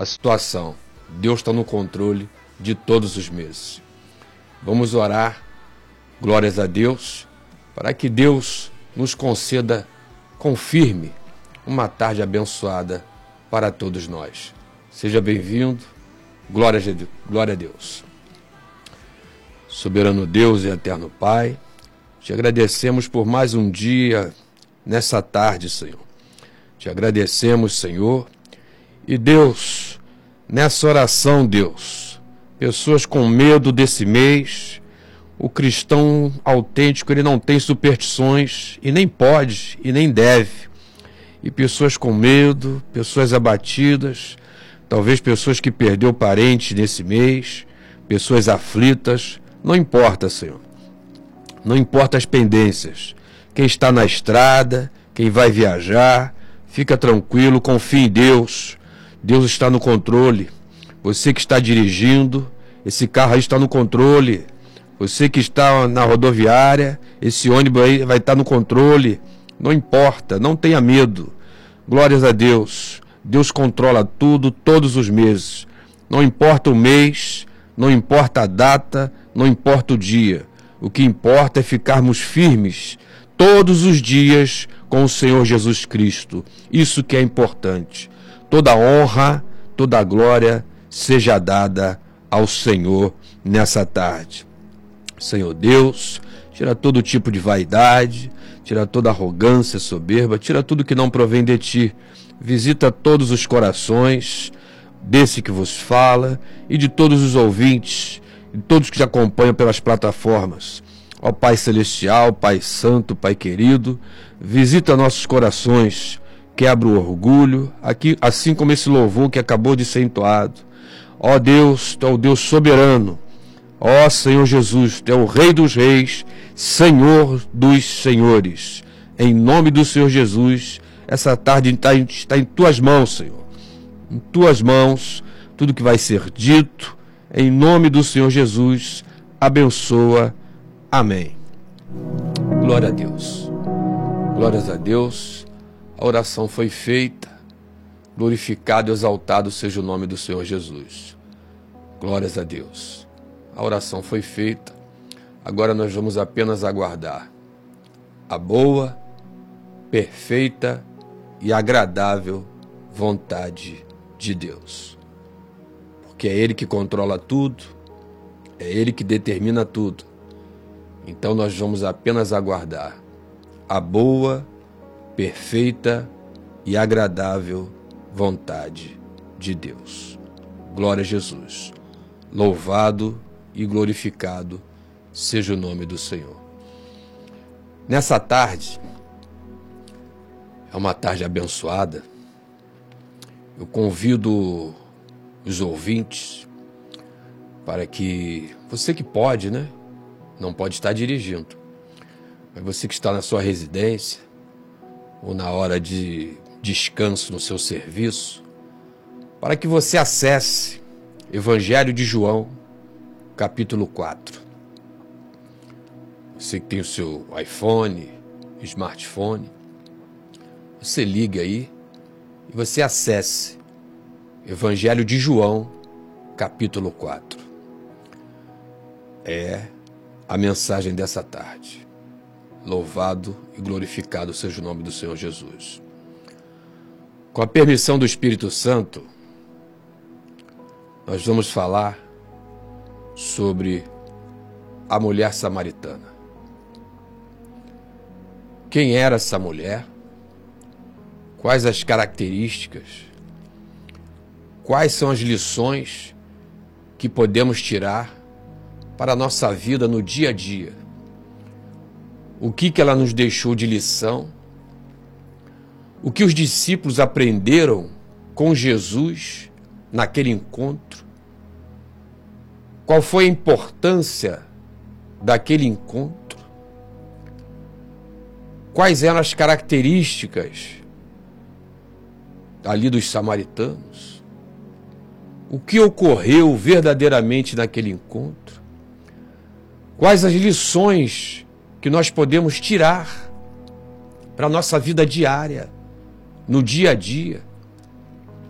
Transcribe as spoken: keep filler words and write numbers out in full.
a situação. Deus está no controle de todos os meses. Vamos orar, glórias a Deus, para que Deus nos conceda, confirme, uma tarde abençoada para todos nós. Seja bem-vindo, glória a Deus. Glória a Deus. Soberano Deus e eterno Pai, te agradecemos por mais um dia nessa tarde, Senhor. Te agradecemos, Senhor. E Deus, nessa oração, Deus, pessoas com medo desse mês, o cristão autêntico, ele não tem superstições e nem pode e nem deve. E pessoas com medo, pessoas abatidas, talvez pessoas que perdeu parentes nesse mês, pessoas aflitas, não importa, Senhor. Não importa as pendências. Quem está na estrada, quem vai viajar, fica tranquilo, confie em Deus. Deus está no controle. Você que está dirigindo, esse carro aí está no controle. Você que está na rodoviária, esse ônibus aí vai estar no controle. Não importa, não tenha medo. Glórias a Deus. Deus controla tudo, todos os meses. Não importa o mês, não importa a data, não importa o dia. O que importa é ficarmos firmes todos os dias com o Senhor Jesus Cristo. Isso que é importante. Toda honra, toda glória seja dada ao Senhor nessa tarde. Senhor Deus, tira todo tipo de vaidade, tira toda arrogância, soberba, tira tudo que não provém de Ti. Visita todos os corações desse que vos fala e de todos os ouvintes, de todos que te acompanham pelas plataformas. Ó Pai Celestial, Pai Santo, Pai querido, visita nossos corações, quebra o orgulho, aqui, assim como esse louvor que acabou de ser entoado. Ó Deus, Tu é o Deus soberano. Ó Senhor Jesus, Tu é o Rei dos Reis, Senhor dos Senhores. Em nome do Senhor Jesus, essa tarde está em, está em Tuas mãos, Senhor. Em Tuas mãos, tudo que vai ser dito, em nome do Senhor Jesus, abençoa. Amém. Glória a Deus. Glórias a Deus. A oração foi feita. Glorificado e exaltado seja o nome do Senhor Jesus. Glórias a Deus. A oração foi feita. Agora nós vamos apenas aguardar a boa, perfeita e agradável vontade de Deus. Porque é Ele que controla tudo, é Ele que determina tudo. Então nós vamos apenas aguardar a boa, perfeita e agradável vontade de Deus. Glória a Jesus. Louvado e glorificado seja o nome do Senhor. Nessa tarde, é uma tarde abençoada, eu convido os ouvintes para que, você que pode, né? Não pode estar dirigindo, mas você que está na sua residência ou na hora de descanso no seu serviço, para que você acesse Evangelho de João, capítulo quatro. Você que tem o seu iPhone, smartphone, você liga aí e você acesse Evangelho de João, capítulo quatro. É a mensagem dessa tarde. Louvado e glorificado seja o nome do Senhor Jesus. Com a permissão do Espírito Santo, nós vamos falar sobre a mulher samaritana. Quem era essa mulher? Quais as características? Quais são as lições que podemos tirar para a nossa vida no dia a dia? O que que ela nos deixou de lição? O que os discípulos aprenderam com Jesus naquele encontro? Qual foi a importância daquele encontro? Quais eram as características ali dos samaritanos? O que ocorreu verdadeiramente naquele encontro? Quais as lições que nós podemos tirar para a nossa vida diária, no dia a dia?